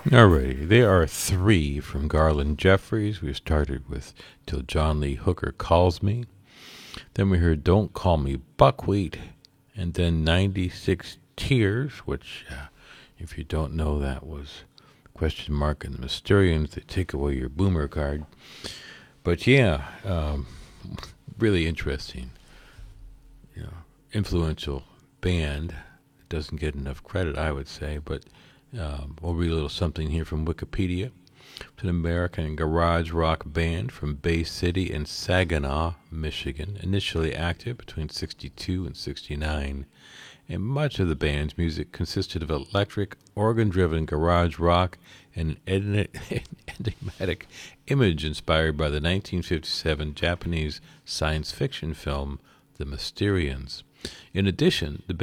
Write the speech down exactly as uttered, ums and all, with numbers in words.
Alrighty, there are three from Garland Jeffries. We started with Till John Lee Hooker Calls Me. Then we heard Don't Call Me Buckwheat. And then ninety-six Tears, which, uh, if you don't know, that was question mark and the Mysterians. They take away your boomer card. But yeah, um, really interesting, you know, influential band. It doesn't get enough credit, I would say, but um, we'll read a little something here from Wikipedia. It's an American garage rock band from Bay City and Saginaw, Michigan, initially active between sixty-two and sixty-nine. And much of the band's music consisted of electric, organ-driven garage rock and an enigmatic image inspired by the nineteen fifty-seven Japanese science fiction film The Mysterians. In addition, the